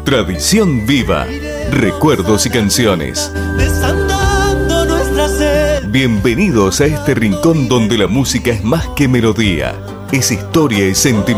Tradición viva, recuerdos y canciones. Bienvenidos a este rincón donde la música es más que melodía, es historia y sentimiento.